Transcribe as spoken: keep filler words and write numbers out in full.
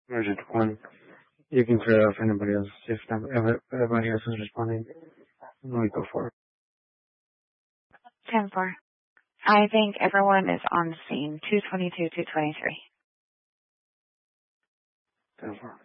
Mergent one. You can clear it off anybody else. If everybody else is responding, we go for it. ten four. I think everyone is on the scene. two twenty-two, two twenty-three. ten four.